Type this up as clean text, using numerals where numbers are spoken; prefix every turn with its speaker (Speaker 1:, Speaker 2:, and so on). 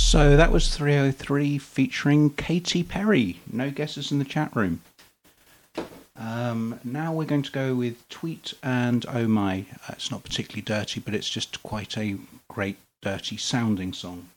Speaker 1: So that was 303 featuring Katy Perry. No guesses in the chat room. Now we're going to go with Tweet and Oh My. It's not particularly dirty, but it's just quite a great dirty sounding song.